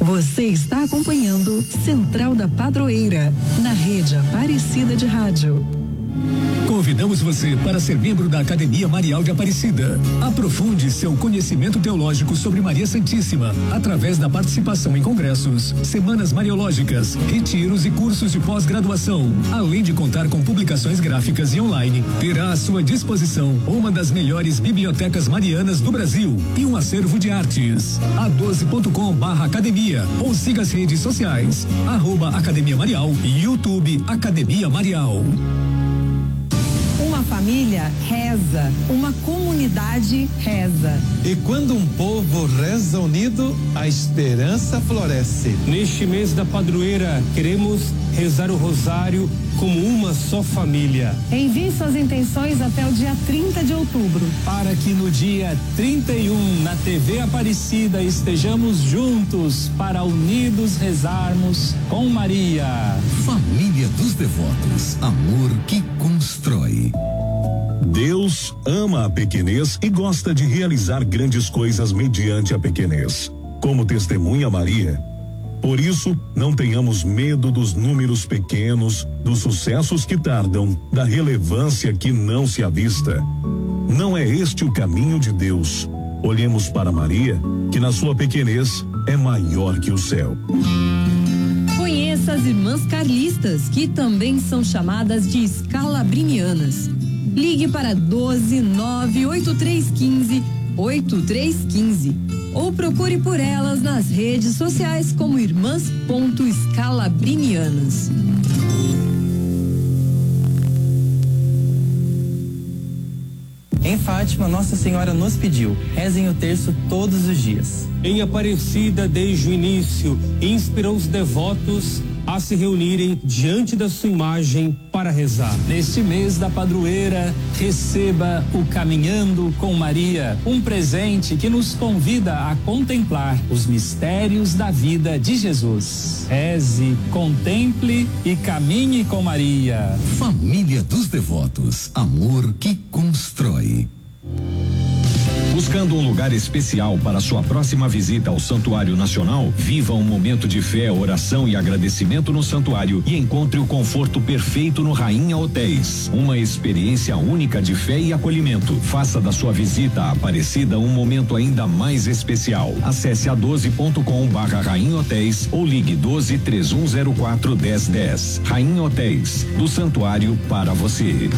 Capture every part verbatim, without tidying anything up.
Você está acompanhando Central da Padroeira, na rede Aparecida de Rádio. Convidamos você para ser membro da Academia Marial de Aparecida. Aprofunde seu conhecimento teológico sobre Maria Santíssima através da participação em congressos, semanas mariológicas, retiros e cursos de pós-graduação. Além de contar com publicações gráficas e online, terá à sua disposição uma das melhores bibliotecas marianas do Brasil e um acervo de artes. a doze ponto com barra academia ou siga as redes sociais, arroba Academia Marial e YouTube Academia Marial. Uma família reza, uma comunidade reza. E quando um povo reza unido, a esperança floresce. Neste mês da padroeira, queremos rezar o rosário como uma só família. Envie suas intenções até o dia trinta de outubro. Para que no dia trinta e um, na T V Aparecida, estejamos juntos para unidos rezarmos com Maria. Família dos Devotos, amor que constrói. Deus ama a pequenez e gosta de realizar grandes coisas mediante a pequenez, como testemunha Maria. Por isso, não tenhamos medo dos números pequenos, dos sucessos que tardam, da relevância que não se avista. Não é este o caminho de Deus. Olhemos para Maria, que na sua pequenez é maior que o céu. Conheça as irmãs carlistas, que também são chamadas de escalabrinianas. Ligue para doze nove oito três um cinco oito três um cinco ou procure por elas nas redes sociais como irmãs.escalabrinianas. Em Fátima, Nossa Senhora nos pediu: rezem o terço todos os dias. Em Aparecida, desde o início, inspirou os devotos a se reunirem diante da sua imagem para rezar. Neste mês da padroeira, receba o Caminhando com Maria, um presente que nos convida a contemplar os mistérios da vida de Jesus. Reze, contemple e caminhe com Maria. Família dos Devotos, amor que constrói. Buscando um lugar especial para sua próxima visita ao Santuário Nacional? Viva um momento de fé, oração e agradecimento no santuário e encontre o conforto perfeito no Rainha Hotéis. Uma experiência única de fé e acolhimento. Faça da sua visita à Aparecida um momento ainda mais especial. Acesse a doze ponto com barra Rainha Hotéis ou ligue doze três um zero quatro dez dez. Rainha Hotéis, do santuário para você.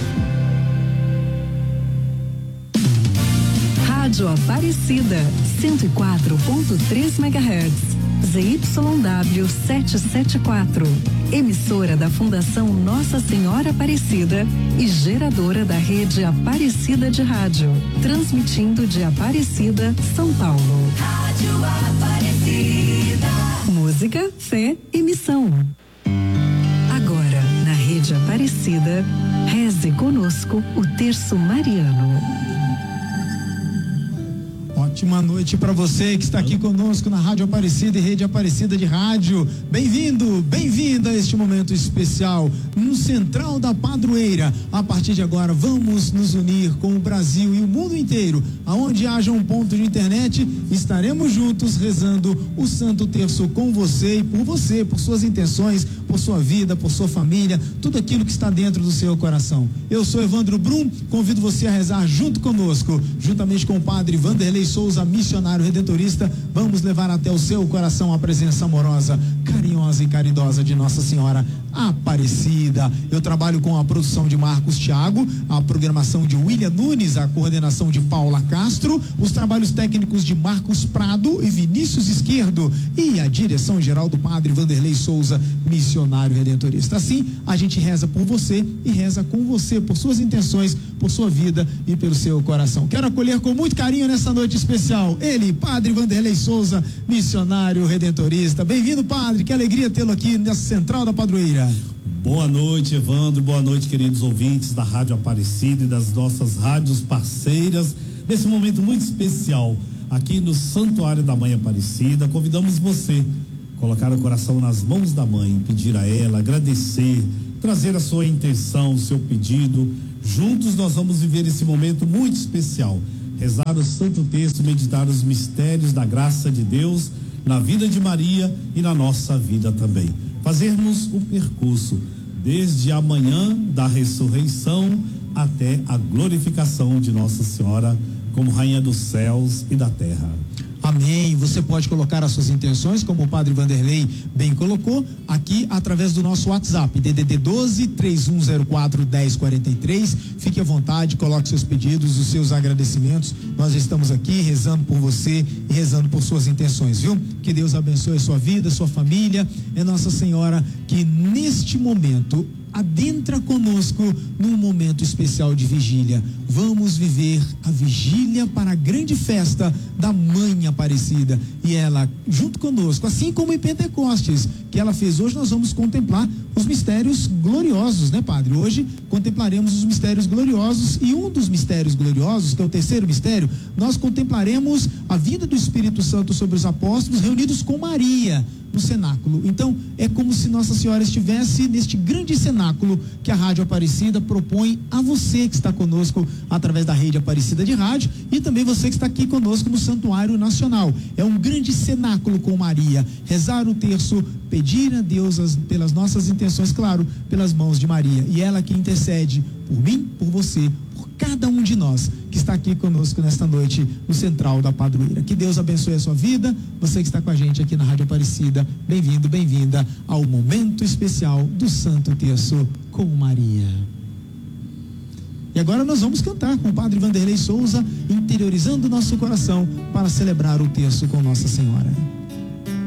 Rádio Aparecida, cento e quatro ponto três megahertz, Z Y W setecentos e setenta e quatro, emissora da Fundação Nossa Senhora Aparecida e geradora da rede Aparecida de Rádio, transmitindo de Aparecida, São Paulo. Rádio Aparecida. Música, fé e missão. Agora, na rede Aparecida, reze conosco o terço mariano. Ótima noite para você que está aqui conosco na Rádio Aparecida e Rede Aparecida de Rádio. Bem-vindo, bem-vinda a este momento especial no Central da Padroeira. A partir de agora vamos nos unir com o Brasil e o mundo inteiro. Aonde haja um ponto de internet, estaremos juntos rezando o Santo Terço com você e por você, por suas intenções, por sua vida, por sua família, tudo aquilo que está dentro do seu coração. Eu sou Evandro Brum, convido você a rezar junto conosco, juntamente com o Padre Vanderlei Souza, missionário redentorista. Vamos levar até o seu coração a presença amorosa, carinhosa e caridosa de Nossa Senhora Aparecida. Eu trabalho com a produção de Marcos Thiago, a programação de William Nunes, a coordenação de Paula Castro, os trabalhos técnicos de Marcos Prado e Vinícius Esquerdo e a direção geral do Padre Vanderlei Souza, missionário redentorista. Assim, a gente reza por você e reza com você, por suas intenções, por sua vida e pelo seu coração. Quero acolher com muito carinho nessa noite especial ele, Padre Vanderlei Souza, missionário redentorista. Bem-vindo, Padre, que alegria tê-lo aqui nessa Central da Padroeira. Boa noite, Evandro, boa noite, queridos ouvintes da Rádio Aparecida e das nossas rádios parceiras, nesse momento muito especial aqui no Santuário da Mãe Aparecida. Convidamos você a colocar o coração nas mãos da Mãe, pedir a ela, agradecer, trazer a sua intenção, o seu pedido. Juntos nós vamos viver esse momento muito especial, rezar o Santo Terço, meditar os mistérios da graça de Deus na vida de Maria e na nossa vida também. Fazermos o percurso desde a manhã da ressurreição até a glorificação de Nossa Senhora como Rainha dos céus e da terra. Amém. Você pode colocar as suas intenções, como o Padre Vanderlei bem colocou, aqui através do nosso WhatsApp, D D D doze, três um zero quatro, dez quarenta e três. Fique à vontade, coloque seus pedidos, os seus agradecimentos. Nós estamos aqui rezando por você e rezando por suas intenções, viu? Que Deus abençoe a sua vida, a sua família. É Nossa Senhora que neste momento adentra conosco num momento especial de vigília. Vamos viver a vigília para a grande festa da Mãe Aparecida, e ela junto conosco, assim como em Pentecostes, que ela fez hoje, nós vamos contemplar os mistérios gloriosos, né, Padre? Hoje contemplaremos os mistérios gloriosos, e um dos mistérios gloriosos, que é o terceiro mistério, nós contemplaremos a vinda do Espírito Santo sobre os apóstolos reunidos com Maria no cenáculo. Então é como se Nossa Senhora estivesse neste grande cenáculo que a Rádio Aparecida propõe a você que está conosco através da Rede Aparecida de Rádio, e também você que está aqui conosco no Santuário Nacional. É um grande cenáculo com Maria, rezar o terço, pedir a Deus as, pelas nossas intenções, claro, pelas mãos de Maria, e ela que intercede por mim, por você, por cada um de nós que está aqui conosco nesta noite no Central da Padroeira. Que Deus abençoe a sua vida, você que está com a gente aqui na Rádio Aparecida. Bem-vindo, bem-vinda ao momento especial do Santo Terço com Maria. E agora nós vamos cantar com o Padre Vanderlei Souza, interiorizando o nosso coração para celebrar o terço com Nossa Senhora.